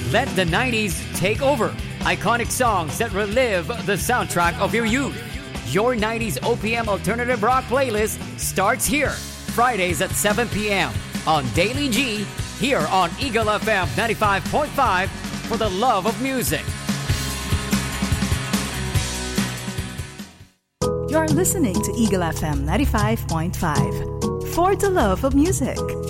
Let the 90s take over. Iconic songs that relive the soundtrack of your youth. Your 90s OPM alternative rock playlist starts here. Fridays at 7 p.m. on Daily G, here on Eagle FM 95.5 for the love of music. You're listening to Eagle FM 95.5 for the love of music.